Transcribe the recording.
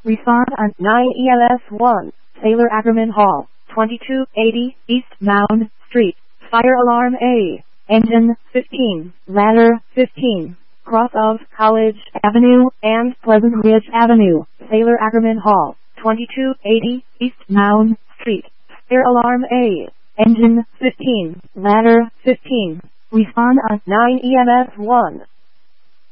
Respond on 9 EMS 1, Sailor Ackerman Hall, 2280 East Mound Street. Fire alarm A. Engine 15, ladder 15. Cross of College Avenue and Pleasant Ridge Avenue. Sailor Ackerman Hall, 2280 East Mound Street. Fire alarm A. Engine 15, ladder 15. Respond on 9 EMS 1.